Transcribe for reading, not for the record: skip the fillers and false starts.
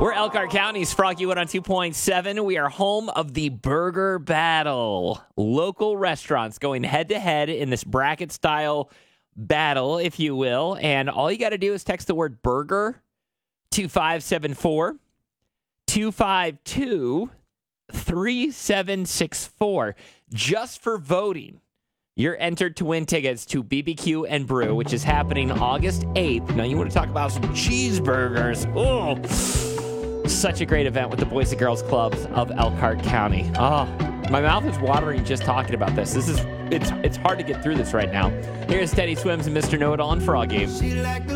We're Elkhart County's Froggy Wood on 2.7. We are home of the Burger Battle. Local restaurants going head-to-head in this bracket-style battle, if you will. And all you got to do is text the word burger to 574 252 3764 just for voting. You're entered to win tickets to BBQ and Brew, which is happening August 8th. Now, you want to talk about some cheeseburgers. Oh, such a great event with the Boys and Girls Clubs of Elkhart County. Oh, my mouth is watering just talking about this. It's hard to get through this right now. Here's Teddy Swims and Mr. Know-It-All and Froggy.